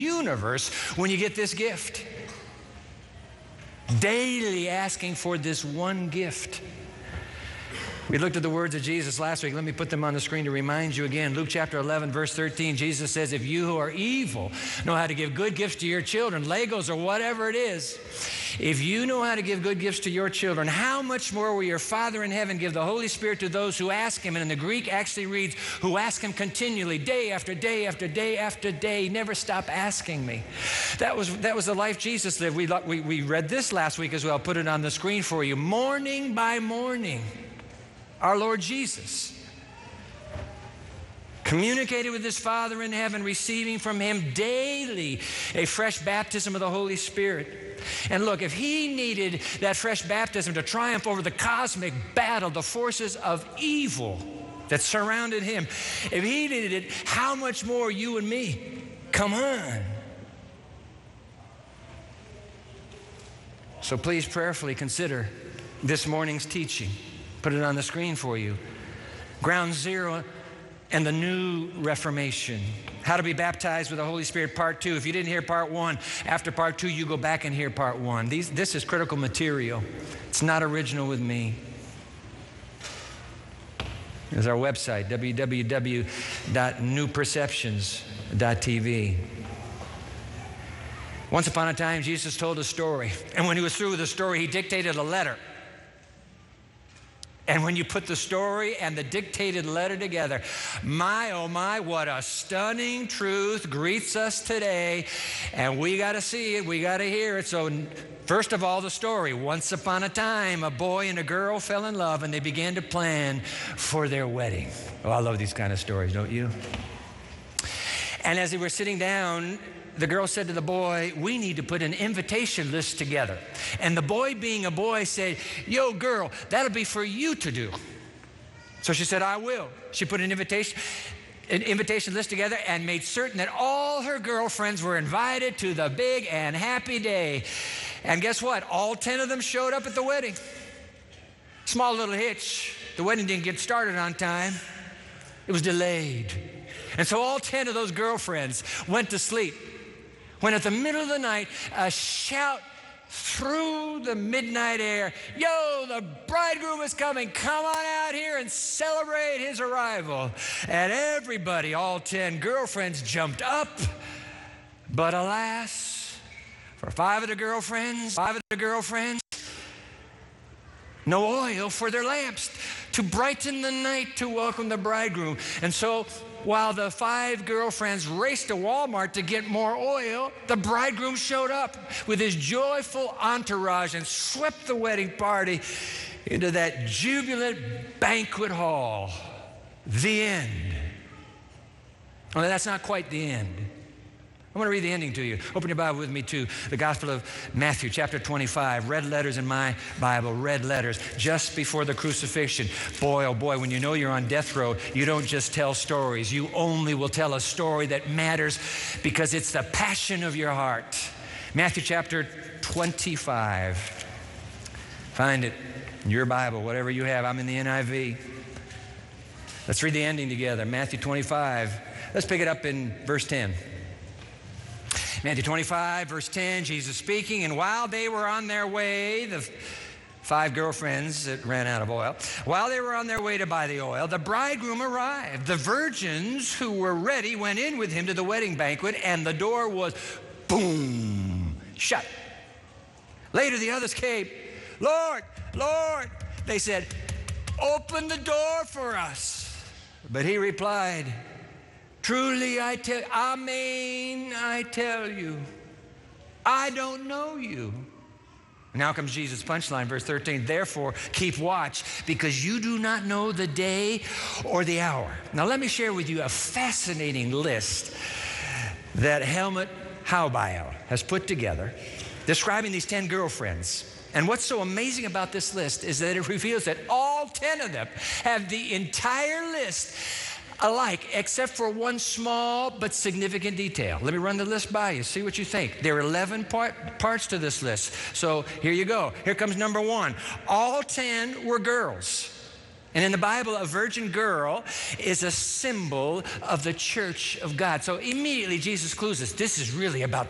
universe when you get this gift. Daily asking for this one gift. We looked at the words of Jesus last week. Let me put them on the screen to remind you again. Luke chapter 11, verse 13, Jesus says, if you who are evil know how to give good gifts to your children, Legos or whatever it is, if you know how to give good gifts to your children, how much more will your Father in heaven give the Holy Spirit to those who ask Him? And in the Greek actually reads, who ask Him continually, day after day after day after day. Never stop asking me. That was the life Jesus lived. We read this last week as well. Put it on the screen for you. Morning by morning, our Lord Jesus communicated with His Father in heaven, receiving from Him daily a fresh baptism of the Holy Spirit. And look, if He needed that fresh baptism to triumph over the cosmic battle, the forces of evil that surrounded Him, if He needed it, how much more you and me? Come on. So please prayerfully consider this morning's teaching. Put it on the screen for you. Ground Zero and the New Reformation. How to be baptized with the Holy Spirit, part 2. If you didn't hear part 1, after part 2, you go back and hear part 1. This is critical material. It's not original with me. There's our website, www.newperceptions.tv. Once upon a time, Jesus told a story. And when He was through with the story, He dictated a letter. And when you put the story and the dictated letter together, my, oh my, what a stunning truth greets us today. And we got to see it. We got to hear it. So first of all, the story. Once upon a time, a boy and a girl fell in love, and they began to plan for their wedding. Oh, I love these kind of stories, don't you? And as they were sitting down, the girl said to the boy, we need to put an invitation list together. And the boy, being a boy, said, yo, girl, that'll be for you to do. So she said, I will. She put an invitation list together and made certain that all her girlfriends were invited to the big and happy day. And guess what? All 10 of them showed up at the wedding. Small little hitch. The wedding didn't get started on time. It was delayed. And so all 10 of those girlfriends went to sleep. When at the middle of the night, a shout through the midnight air, yo, the bridegroom is coming. Come on out here and celebrate his arrival. And everybody, all 10 girlfriends, jumped up. But alas, for 5 of the girlfriends, no oil for their lamps to brighten the night to welcome the bridegroom. And so while the 5 girlfriends raced to Walmart to get more oil, the bridegroom showed up with his joyful entourage and swept the wedding party into that jubilant banquet hall. The end. Well, that's not quite the end. I want to read the ending to you. Open your Bible with me to the Gospel of Matthew, chapter 25. Red letters in my Bible, red letters, just before the crucifixion. Boy, oh boy, when you know you're on death row, you don't just tell stories. You only will tell a story that matters because it's the passion of your heart. Matthew chapter 25. Find it in your Bible, whatever you have. I'm in the NIV. Let's read the ending together. Matthew 25. Let's pick it up in verse 10. Matthew 25, verse 10, Jesus speaking, and while they were on their way, the 5 girlfriends that ran out of oil, while they were on their way to buy the oil, the bridegroom arrived. The virgins who were ready went in with him to the wedding banquet, and the door was, boom, shut. Later the others came. Lord, Lord, they said, open the door for us. But he replied, truly I tell, amen, I tell you, I don't know you. Now comes Jesus' punchline, verse 13. Therefore, keep watch, because you do not know the day or the hour. Now let me share with you a fascinating list that Helmut Haubile has put together, describing these 10 girlfriends. And what's so amazing about this list is that it reveals that all 10 of them have the entire list alike, except for one small but significant detail. Let me run the list by you, see what you think. There are 11 parts to this list. So here you go. Here comes number 1. All 10 were girls. And in the Bible, a virgin girl is a symbol of the church of God. So immediately Jesus clues us, this is really about